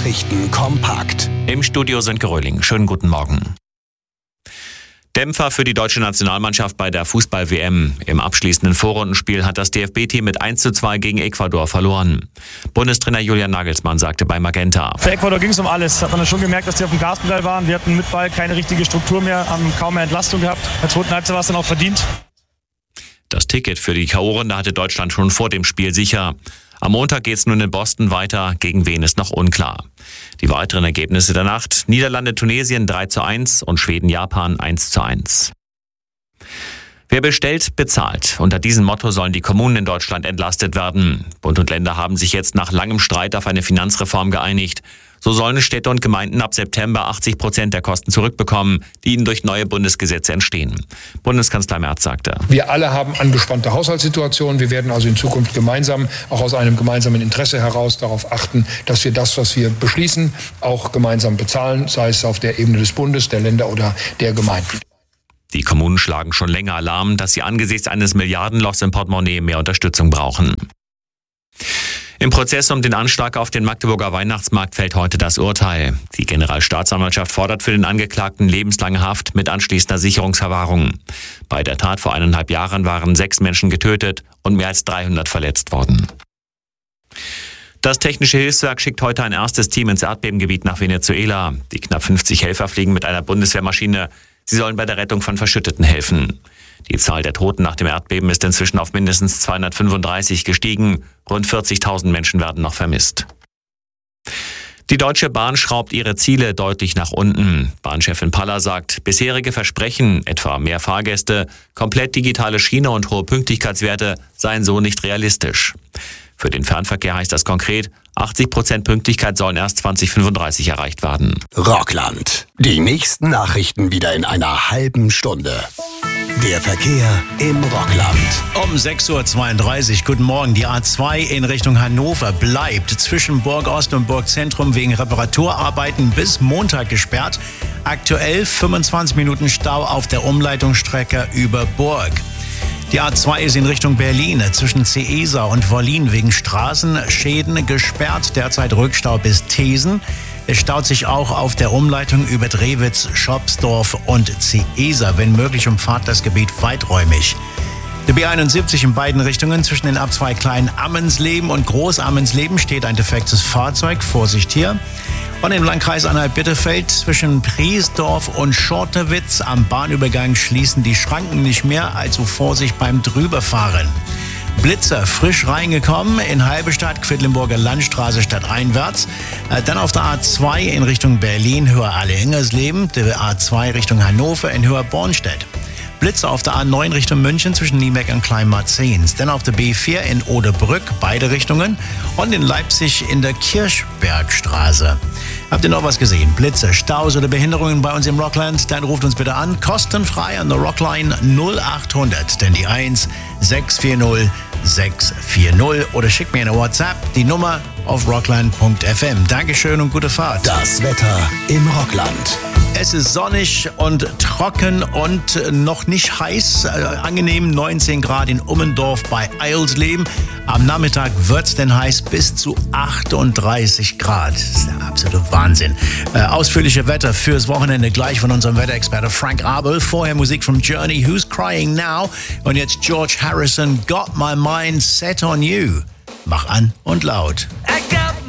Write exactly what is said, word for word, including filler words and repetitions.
Nachrichten kompakt. Im Studio sind Geröhling. Schönen guten Morgen. Dämpfer für die deutsche Nationalmannschaft bei der Fußball-W M. Im abschließenden Vorrundenspiel hat das D F B-Team mit eins zu zwei gegen Ecuador verloren. Bundestrainer Julian Nagelsmann sagte bei Magenta: Für Ecuador ging es um alles. Hat man schon gemerkt, dass die auf dem Gaspedal waren. Wir hatten mit Ball keine richtige Struktur mehr, haben kaum mehr Entlastung gehabt. In der zweiten Halbzeit war es dann auch verdient. Das Ticket für die K O-Runde hatte Deutschland schon vor dem Spiel sicher. Am Montag geht es nun in Boston weiter, gegen wen ist noch unklar. Die weiteren Ergebnisse der Nacht: Niederlande-Tunesien drei zu eins und Schweden-Japan eins zu eins. Wer bestellt, bezahlt. Unter diesem Motto sollen die Kommunen in Deutschland entlastet werden. Bund und Länder haben sich jetzt nach langem Streit auf eine Finanzreform geeinigt. So sollen Städte und Gemeinden ab September achtzig Prozent der Kosten zurückbekommen, die ihnen durch neue Bundesgesetze entstehen. Bundeskanzler Merz sagte: Wir alle haben angespannte Haushaltssituationen. Wir werden also in Zukunft gemeinsam, auch aus einem gemeinsamen Interesse heraus, darauf achten, dass wir das, was wir beschließen, auch gemeinsam bezahlen, sei es auf der Ebene des Bundes, der Länder oder der Gemeinden. Die Kommunen schlagen schon länger Alarm, dass sie angesichts eines Milliardenlochs im Portemonnaie mehr Unterstützung brauchen. Im Prozess um den Anschlag auf den Magdeburger Weihnachtsmarkt fällt heute das Urteil. Die Generalstaatsanwaltschaft fordert für den Angeklagten lebenslange Haft mit anschließender Sicherungsverwahrung. Bei der Tat vor eineinhalb Jahren waren sechs Menschen getötet und mehr als dreihundert verletzt worden. Das Technische Hilfswerk schickt heute ein erstes Team ins Erdbebengebiet nach Venezuela. Die knapp fünfzig Helfer fliegen mit einer Bundeswehrmaschine. Sie sollen bei der Rettung von Verschütteten helfen. Die Zahl der Toten nach dem Erdbeben ist inzwischen auf mindestens zweihundertfünfunddreißig gestiegen. Rund vierzigtausend Menschen werden noch vermisst. Die Deutsche Bahn schraubt ihre Ziele deutlich nach unten. Bahnchefin Paller sagt, bisherige Versprechen, etwa mehr Fahrgäste, komplett digitale Schiene und hohe Pünktlichkeitswerte, seien so nicht realistisch. Für den Fernverkehr heißt das konkret, achtzig Prozent Pünktlichkeit sollen erst zwanzig fünfunddreißig erreicht werden. Rockland. Die nächsten Nachrichten wieder in einer halben Stunde. Der Verkehr im Rockland. Um sechs Uhr zweiunddreißig, guten Morgen. Die A zwei in Richtung Hannover bleibt zwischen Burg Ost und Burg Zentrum wegen Reparaturarbeiten bis Montag gesperrt. Aktuell fünfundzwanzig Minuten Stau auf der Umleitungsstrecke über Burg. Die A zwei ist in Richtung Berlin zwischen Ceesa und Wollin wegen Straßenschäden gesperrt. Derzeit Rückstau bis Thesen. Es staut sich auch auf der Umleitung über Drewitz, Schopsdorf und Ceesa. Wenn möglich, umfahrt das Gebiet weiträumig. Der B einundsiebzig in beiden Richtungen zwischen den A zwei Klein-Ammensleben und Groß-Ammensleben steht ein defektes Fahrzeug. Vorsicht hier. Und im Landkreis Anhalt-Bitterfeld zwischen Priesdorf und Schortewitz am Bahnübergang schließen die Schranken nicht mehr, also Vorsicht beim Drüberfahren. Blitzer frisch reingekommen in Halberstadt, Quedlinburger Landstraße stadteinwärts. Dann auf der A zwei in Richtung Berlin, Höher Alle-Ingersleben, der A zwei Richtung Hannover in Höher Bornstedt. Blitzer auf der A neun Richtung München zwischen Niemeck und Kleinmarzens. Dann auf der B vier in Oderbrück, beide Richtungen. Und in Leipzig in der Kirchbergstraße. Habt ihr noch was gesehen? Blitze, Staus oder Behinderungen bei uns im Rockland? Dann ruft uns bitte an, kostenfrei an der Rockline null achthundert, denn die eins sechs vier null sechs vier null oder schickt mir eine WhatsApp, die Nummer auf rockland punkt f m. Dankeschön und gute Fahrt. Das Wetter im Rockland. Es ist sonnig und trocken und noch nicht heiß. Äh, angenehm neunzehn Grad in Ummendorf bei Eilsleben. Am Nachmittag wird's denn heiß bis zu achtunddreißig Grad. Das ist der absolute Wahnsinn. Äh, ausführliche Wetter fürs Wochenende gleich von unserem Wetterexperte Frank Abel. Vorher Musik from Journey, Who's Crying Now? Und jetzt George Harrison, Got My Mind Set on You. Mach an und laut.